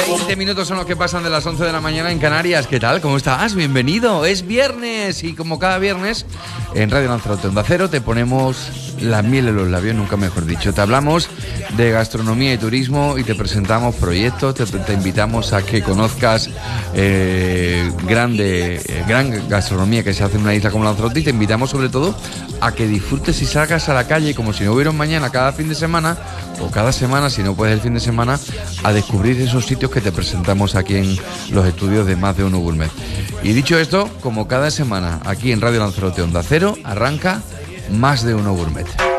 20 minutos son los que pasan de las 11 de la mañana en Canarias. ¿Qué tal? ¿Cómo estás? Bienvenido. Es viernes y como cada viernes en Radio Lanzarote Onda Cero te ponemos la miel en los labios, nunca mejor dicho. Te hablamos de gastronomía y turismo y te presentamos proyectos, te invitamos a que conozcas gran gastronomía que se hace en una isla como Lanzarote y te invitamos sobre todo a que disfrutes y salgas a la calle como si no hubiera un mañana cada fin de semana o cada semana, si no puedes el fin de semana, a descubrir esos sitios que te presentamos aquí en los estudios de Más de Uno Gourmet. Y dicho esto, como cada semana aquí en Radio Lanzarote Onda Cero, arranca Más de Uno Gourmet.